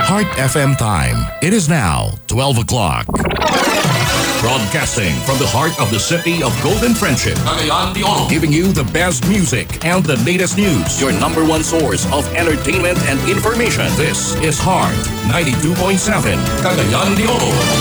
Heart FM time. It is now 12 o'clock. Broadcasting from the heart of the city of Golden Friendship, Cagayan de Oro, giving you the best music and the latest news. Your number one source of entertainment and information. This is Heart 92.7, Cagayan de Oro.